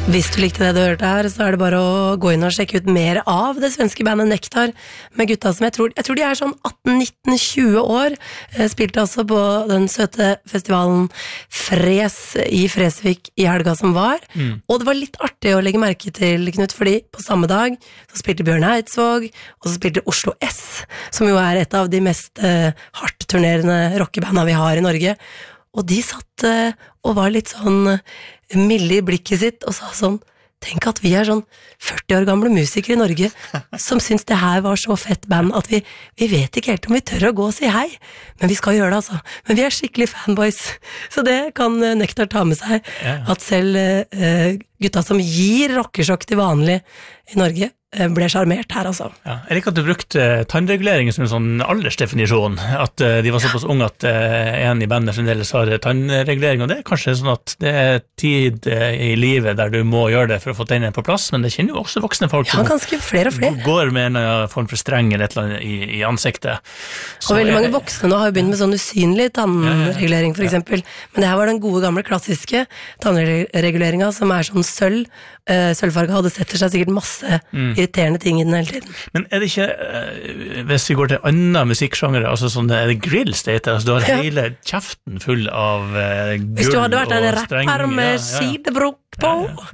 Hvis du likte det du hørte her, så det bare å gå inn og sjekke ut mer av det svenske bandet Nektar, med gutta som jeg tror de sånn 18-19-20 år, spilte også på den søte festivalen Fres i Fresvik i helga som var, og det var litt artig å legge merke til, Knut, fordi på samme dag så spilte Bjørn Eidsvåg, og så spilte Oslo S, som jo et av de mest hardturnerende rockebandene vi har i Norge, og de satt og var litt sånn milde i blikket sitt og sa sånn, tenk at vi sånn 40 år gamle musikere i Norge som syns det her var så fett band at vi vet ikke helt om vi tør å gå og si hei, men vi skal gjøre det altså, men vi skikkelig fanboys, så det kan Nektar ta med seg, at selv gutta som gir rockesjokk til vanlig i Norge ble charmert her altså. Ja, jeg liker at du brukte tannregulering som en sånn aldersdefinisjon, at de var såpass unge at en i bandet fremdeles har tannregulering, og det kanskje sånn at det tid i livet der du må gjøre det for å få tennene på plass, men det kjenner jo også voksne folk som ganske flere og flere. Går med en form for streng eller et eller annet i ansiktet. Så og veldig mange voksne nå har jo begynt med sånn usynlig tannregulering for eksempel, men det her var den gode gamle klassiske tannreguleringa som sånn sølvfarga, og det setter seg sikkert masse irriterende ting i den hele tiden. Men det ikke, hvis vi går til andre musikksjangere, altså sånn, det grills det heter, altså du har hele kjeften full av gull og streng. Hvis du hadde vært en rapper med skidebrok på.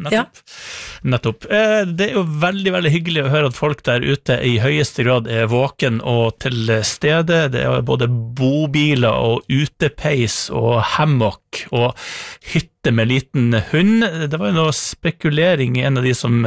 Nettopp. Det jo veldig, veldig hyggelig å høre at folk der ute i høyeste grad våken og til stede. Det både bobiler og utepeis og hammock og hytte med liten hund. Det var jo noe spekulering i en av de som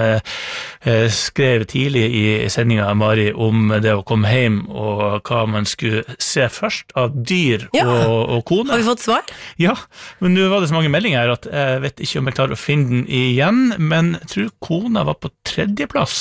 skrev tidlig i sendingen, Mari, om det å komme hjem og hva man skulle se først av dyr og kone. Har vi fått svar? Ja, men nå var det så mange meldinger her at jeg vet ikke om jeg klarer å finne den igjen, men jeg tror kona var på 3. plass.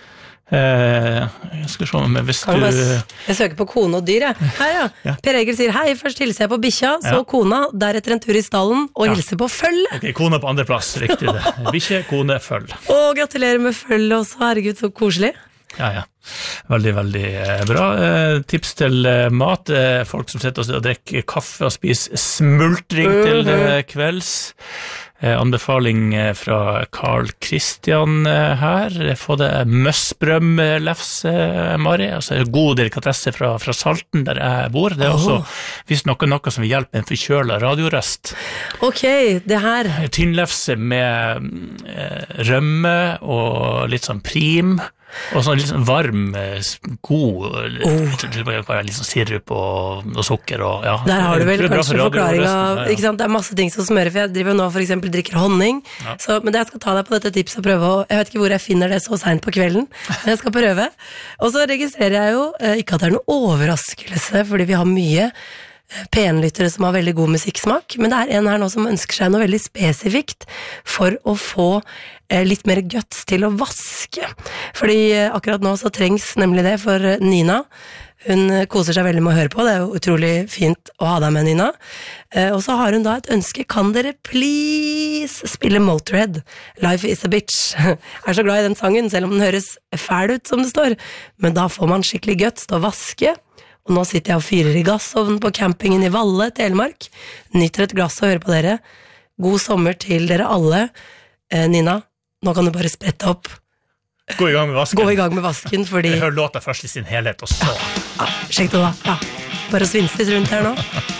Jeg skal se om hvis du... Jeg søker på kone og dyr, Her, Per Egil sier hei, først hilser jeg på bikkja, så kona, deretter en tur i stallen, og hilser på følge. Ok, kona på 2. plass, riktig det. Bikkje, kone, følg. Og gratulerer med følge også, herregud, så koselig. Ja. Veldig, veldig bra. Tips til mat. Folk som sitter og drikker kaffe og spiser smultring til kvelds. Anbefaling fra Carl Christian her. Få det møssbrømlefse, Mari. Altså god delikatesse fra Salten, der jeg bor. Det også visst noe som vil hjelpe en forkjøla radiorøst. Ok, det her. Tynnlefse med rømme og litt sånn prim. Og sånn litt sånn varm, god, litt sånn sirup og sukker og Der har du vel kanskje forklaringen, ikke sant? Det masse ting som smører, for jeg driver nå for eksempel drikker honning, men jeg skal ta deg på dette tipset og prøve, jeg vet ikke hvor jeg finner det så sent på kvelden, men jeg skal prøve. Og så registrerer jeg jo ikke at det noen overraskelse, fordi vi har mye penlyttere som har veldig god musikksmak, men det en her nå som ønsker seg noe veldig spesifikt for å få litt mer guts til å vaske. Fordi akkurat nå så trengs nemlig det for Nina. Hun koser seg veldig med å høre på, det jo utrolig fint å ha deg med, Nina. Og så har hun da et ønske, kan dere please spille Motorhead, Life is a Bitch. Jeg så glad i den sangen, selv om den høres fæl ut som det står, men da får man skikkelig guts til å vaske. Og nå sitter jeg og fyrer i gassovnen på campingen i Valle, Telemark. Nyter et glass og hører på dere. God sommer til dere alle. Nina, nå kan du bare sprette opp. Gå i gang med vasken, fordi... Jeg hører låta først i sin helhet, og så... Sjekk det da. Bare svinse litt rundt her nå.